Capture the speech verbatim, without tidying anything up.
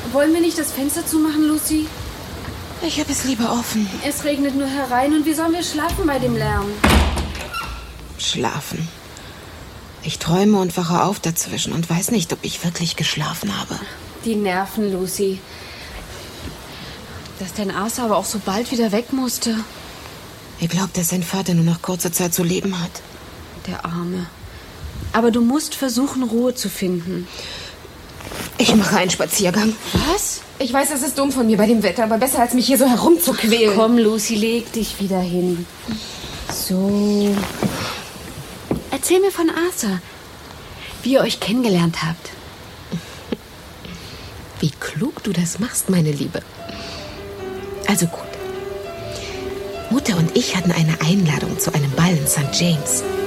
Wollen wir nicht das Fenster zumachen, Lucy? Ich habe es lieber offen. Es regnet nur herein und wie sollen wir schlafen bei dem Lärm? Schlafen. Ich träume und wache auf dazwischen und weiß nicht, ob ich wirklich geschlafen habe. Die Nerven, Lucy. Dass dein Arthur aber auch so bald wieder weg musste. Er glaubt, dass sein Vater nur noch kurze Zeit zu leben hat. Der Arme. Aber du musst versuchen, Ruhe zu finden. Ich mache einen Spaziergang. Was? Ich weiß, das ist dumm von mir bei dem Wetter, aber besser, als mich hier so herumzuquälen. Komm, Lucy, leg dich wieder hin. So. Erzähl mir von Arthur, wie ihr euch kennengelernt habt. Wie klug du das machst, meine Liebe. Also gut. Mutter und ich hatten eine Einladung zu einem Ball in Sankt James.